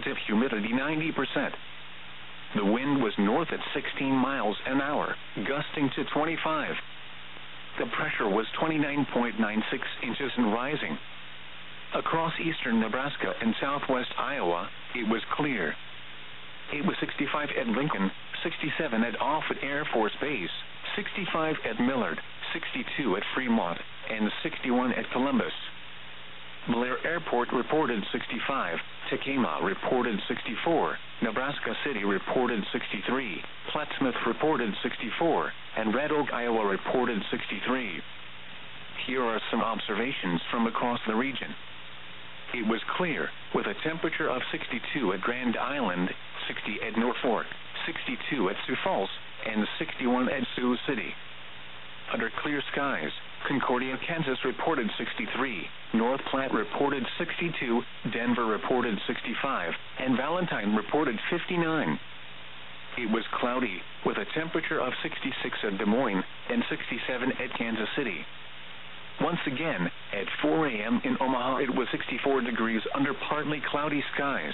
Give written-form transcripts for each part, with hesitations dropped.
relative humidity 90%. The wind was north at 16 miles an hour, gusting to 25. The pressure was 29.96 inches and rising. Across eastern Nebraska and southwest Iowa, it was clear. It was 65 at Lincoln, 67 at Offutt Air Force Base, 65 at Millard, 62 at Fremont, and 61 at Columbus. Blair Airport reported 65, Tacoma reported 64, Nebraska City reported 63, Plattsmouth reported 64, and Red Oak, Iowa reported 63. Here are some observations from across the region. It was clear, with a temperature of 62 at Grand Island, 60 at Norfolk, 62 at Sioux Falls, and 61 at Sioux City. Under clear skies, Concordia, Kansas reported 63, North Platte reported 62, Denver reported 65, and Valentine reported 59. It was cloudy, with a temperature of 66 at Des Moines and 67 at Kansas City. Once again, at 4 a.m. in Omaha, it was 64 degrees under partly cloudy skies.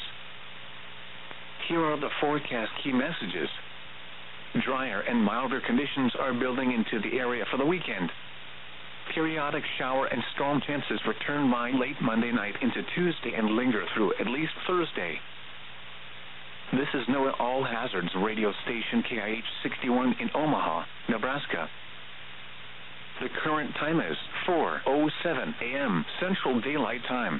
Here are the forecast key messages. Drier and milder conditions are building into the area for the weekend. Periodic shower and storm chances return by late Monday night into Tuesday and linger through at least Thursday. This is NOAA All Hazards radio station KIH 61 in Omaha, Nebraska. The current time is 4:07 a.m. Central Daylight Time.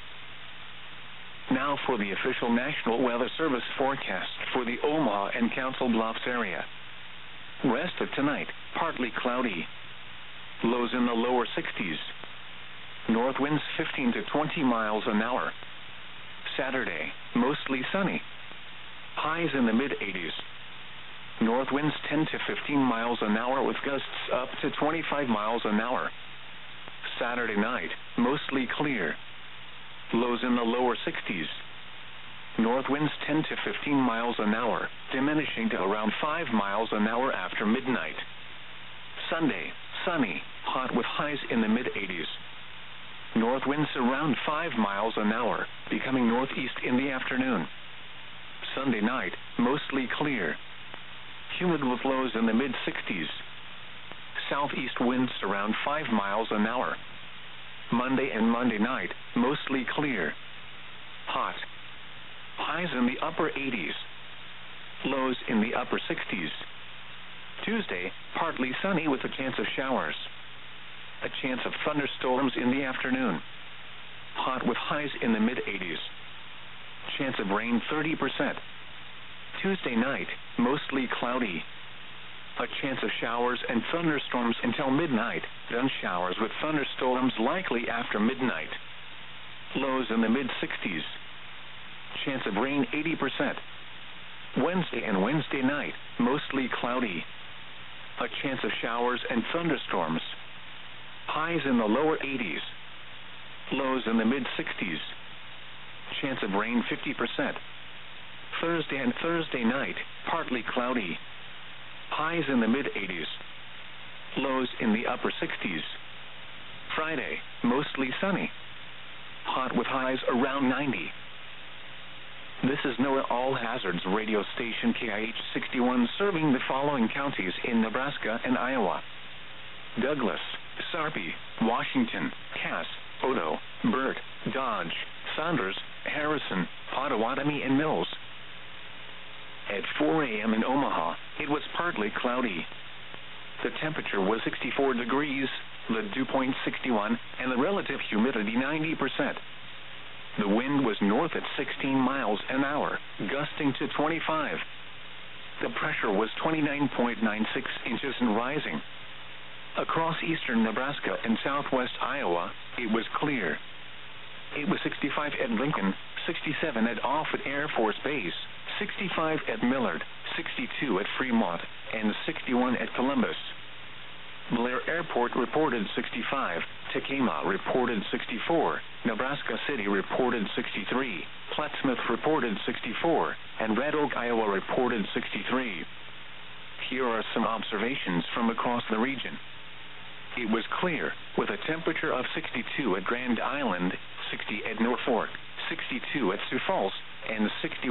Now for the official National Weather Service forecast for the Omaha and Council Bluffs area. Rest of tonight, partly cloudy. Lows in the lower 60s. North winds 15 to 20 miles an hour. Saturday, mostly sunny. Highs in the mid-80s. North winds 10 to 15 miles an hour with gusts up to 25 miles an hour. Saturday night, mostly clear. Lows in the lower 60s. North winds 10 to 15 miles an hour, diminishing to around 5 miles an hour after midnight. Sunday, sunny, hot with highs in the mid-80s. North winds around 5 miles an hour, becoming northeast in the afternoon. Sunday night, mostly clear. Humid with lows in the mid-60s. Southeast winds around 5 miles an hour. Monday and Monday night, mostly clear. Hot. Highs in the upper 80s. Lows in the upper 60s. Tuesday, partly sunny with a chance of showers. A chance of thunderstorms in the afternoon. Hot with highs in the mid-80s. Chance of rain 30%. Tuesday night, mostly cloudy. A chance of showers and thunderstorms until midnight, then showers with thunderstorms likely after midnight. Lows in the mid-60s. Chance of rain 80%. Wednesday and Wednesday night, mostly cloudy. A chance of showers and thunderstorms. Highs in the lower 80s. Lows in the mid-60s. Chance of rain 50%. Thursday and Thursday night, partly cloudy. Highs in the mid-80s. Lows in the upper 60s. Friday, mostly sunny. Hot with highs around 90. This is NOAA All Hazards radio station KIH 61 serving the following counties in Nebraska and Iowa: Douglas, Sarpy, Washington, Cass, Odo, Burt, Dodge, Saunders, Harrison, Pottawatomie, and Mills. At 4 a.m. in Omaha, it was partly cloudy. The temperature was 64 degrees, the dew point 61, and the relative humidity 90%. The wind was north at 16 miles an hour, gusting to 25. The pressure was 29.96 inches and rising. Across eastern Nebraska and southwest Iowa, it was clear. It was 65 at Lincoln, 67 at Offutt Air Force Base, 65 at Millard, 62 at Fremont, and 61 at Columbus. Blair Airport reported 65, Tacoma reported 64, Nebraska City reported 63, Plattsmouth reported 64, and Red Oak, Iowa reported 63. Here are some observations from across the region. It was clear, with a temperature of 62 at Grand Island, 60 at Norfolk, 62 at Sioux Falls, and 60